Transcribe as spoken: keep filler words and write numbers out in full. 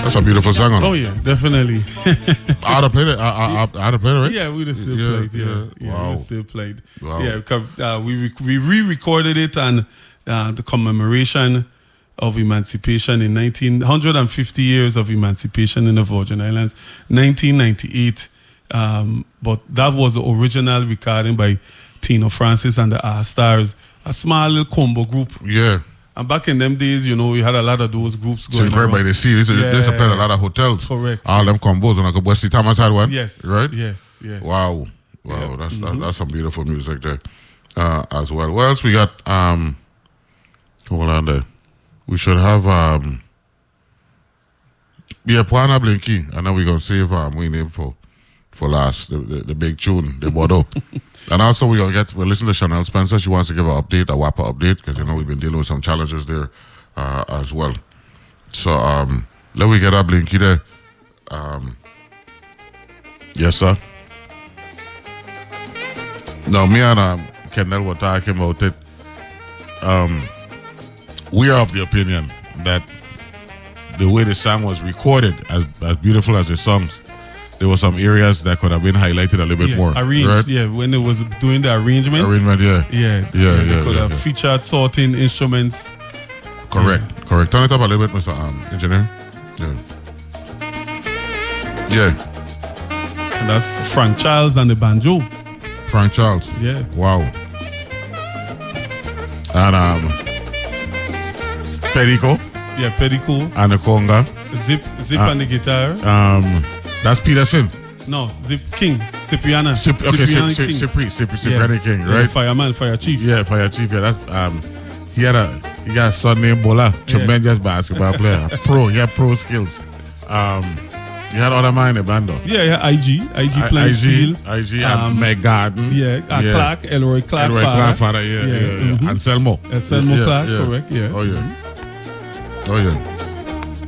That's a beautiful song. On oh yeah, definitely. I'd have played it. I, I, I'd have played it, right? Yeah, we'd have still Yeah, played. Yeah, yeah. yeah, Wow. we'd have still played. Wow. Yeah, because, uh, we re- we re-recorded it and uh, the commemoration of emancipation in nineteen one hundred fifty years of emancipation in the Virgin Islands, nineteen ninety-eight. Um, but that was the original recording by Tino Francis and the R Stars, a small little combo group. Yeah. And back in them days, you know, we had a lot of those groups going Sinclair around. by the Sea. This is Yeah. this played a lot of hotels. Correct. All yes. them combos and I could see Thomas had one. Yes. Right? Yes. Yes. Wow. Wow. Yeah. That's Mm-hmm. that, that's some beautiful music there. Uh, as well. What else we got? Um hold on there. We should have um yeah, Puana Blinky. And then we're gonna save um we name for for last, the, the, the big tune, the Bordeaux. And also we're gonna get we'll listen to Chanel Spencer. She wants to give an update, a W A P A update, because you know we've been dealing with some challenges there uh, as well. So um let me get up Blinky there. Um yes sir. No, me and um, Kendall were talking about it. Um, we are of the opinion that the way the song was recorded, as as beautiful as the songs, there were some areas that could have been highlighted a little bit Yeah, more. arranged, right? yeah, when it was doing the arrangement. Arrangement, yeah. Yeah, Yeah, they yeah, could yeah, have yeah. featured sorting instruments. Correct, correct. Turn it up a little bit, Mister Um, Engineer. Yeah. Yeah, And that's Frank Charles and the banjo. Frank Charles. Yeah. Wow. And um, Perico Yeah, Perico, and the conga. Zip, Zip Uh, and the guitar. Um, that's Peterson. No, Zip King, Cipriana. Cip, okay, Cipriani Cip, Cip, King. Cipri, Cipri, Yeah. Cipriani King, Yeah, right? fireman, fire chief. Yeah, Fire Chief. Yeah, that's um, he had a he got a son named Bola, tremendous basketball player, pro. He had pro skills. Um, he had other man in the band though. Yeah, yeah, I G, I G I- playing steel. I G, Um, and Meg Garden. Yeah, uh, Clark, Elroy Clark. Elroy father. Clark, father. Yeah, yeah, Yeah, yeah. mhm. Anselmo. Anselmo Yeah, Clark, yeah. correct, yeah. Oh yeah. Oh yeah.